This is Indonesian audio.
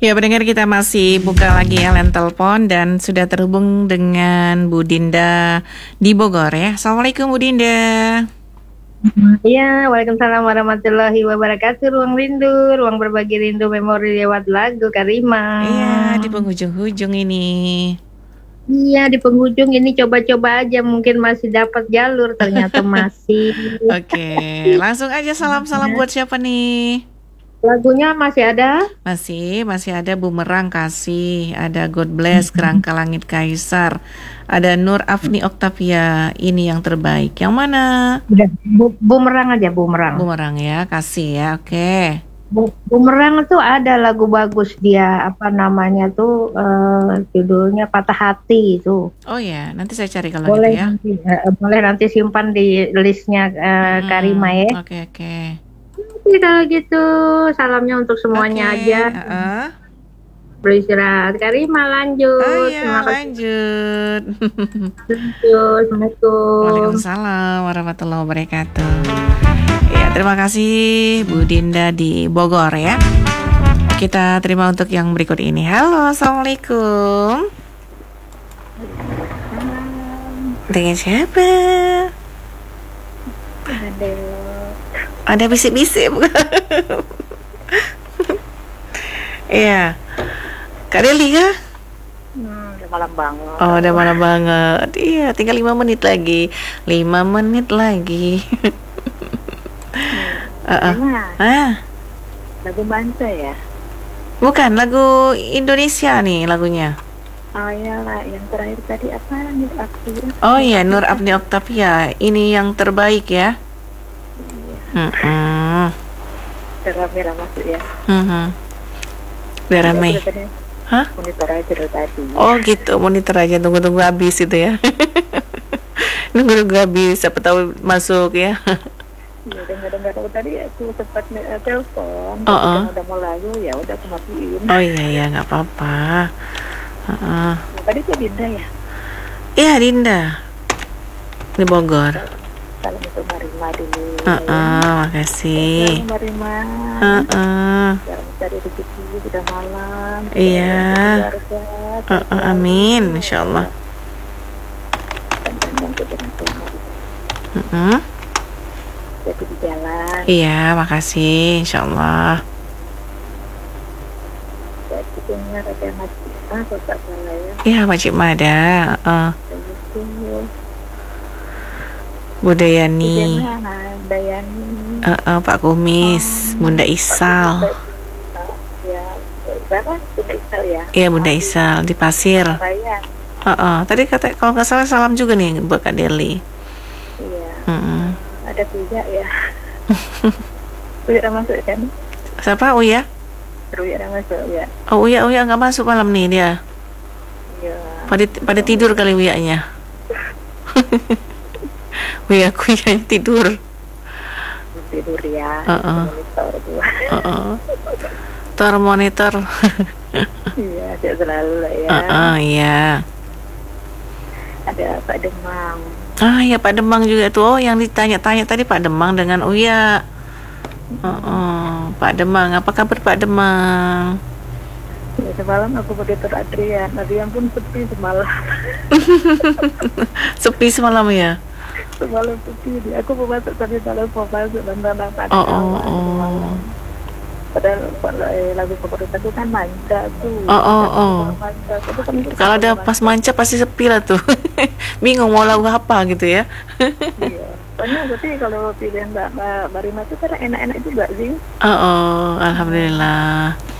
Ya, pendengar, kita masih buka lagi line telepon dan sudah terhubung dengan Bu Dinda di Bogor ya. Assalamualaikum Bu Dinda. Iya, waalaikumsalam warahmatullahi wabarakatuh. Ruang rindu, ruang berbagi rindu memori lewat lagu Karima. Iya, di penghujung-hujung ini. Iya, di penghujung ini coba-coba aja, mungkin masih dapat jalur, ternyata masih. Oke, langsung aja salam-salam buat siapa nih? Lagunya masih ada? Masih ada Bumerang Kasih, ada God Bless, Kerangka Langit Kaisar, ada Nur Afni Oktavia, Ini Yang Terbaik. Yang mana? Udah, bumerang aja, bumerang. Bumerang ya, Kasih ya, oke. Bumerang tuh ada lagu bagus dia, apa namanya tuh, judulnya Patah Hati itu. Oh ya, nanti saya cari kalau gitu Boleh ya. nanti, boleh nanti simpan di listnya Karima ya. Oke. Oke, kalau gitu salamnya untuk semuanya Oke, aja. Beristirahat. Karima Oh lanjut. iya, Terima kasih. lanjut. Lanjut. Assalamualaikum. Waalaikumsalam warahmatullahi wabarakatuh. Ya, terima kasih Bu Dinda di Bogor ya. Kita terima untuk yang berikut ini. Halo, Assalamualaikum. Dengan siapa? Ada bisik-bisik bukan? Iya. Kak Deli kah? Udah malam banget. Oh, udah malam banget. Iya, tinggal 5 menit lagi. 5 menit lagi. Lagu Bansa ya? Bukan, lagu Indonesia nih lagunya. Oh iyalah, yang terakhir tadi apa? Nur Afni. Oh iya, Nur Afni Oktavia, Ini Yang Terbaik ya. Merah masuk ya. Udah ramai. Hah? Monitor aja dari tadi. Oh gitu, monitor aja, tunggu habis itu ya. Nunggu habis, siapa tahu masuk ya. Iya, dengar tadi aku sempat telepon. Udah mau lagu ya, udah aku matiin. Oh iya, nggak apa-apa. Tadi tuh Dinda ya? Iya, Dinda di Bogor. Salam untuk Marima dulu. Makasih. Salam Marima. Jangan cari rezeki, udah malam. Iya. Amin, insyaallah. Jadi di jalan. Iya, makasih, insyaallah. Jadi dengar ada Majima, Kota Salaya. Iya, Majima ada. Budayani. Pak Kumis, Bunda Isal. Bunda Isal ya? Iya, Bunda Isal di Pasir. Tadi kata kalau nggak salah salam juga nih buat Kak Deli. Iya. Ada Uya ya. Uya masuk kan? Siapa Uya? Uya masuk ya. Oh, Uya nggak masuk malam nih dia. Iya. Pada tidur kali Uyanya. Uya tidur. Tidur ya. Monitor. Iya, tidak selalu lah ya. Iya. Ada Pak Demang. Ya Pak Demang juga tuh. Yang ditanya-tanya tadi Pak Demang dengan Uya. Pak Demang, apa kabar Pak Demang? Ya, semalam aku pakai Adrian pun sepi semalam. Sepi semalam ya? Semalam sepi. Aku mau masuk tapi kalau mau masuk dan Pak. Padahal lagu favorit aku kan Manca tuh. Kalau ada pas Manca pasti sepi lah tuh. Bingung mau lagu apa gitu ya. Iya. Soalnya berarti kalau pilihan Mbak Marima itu karena enak-enak juga sih. Alhamdulillah.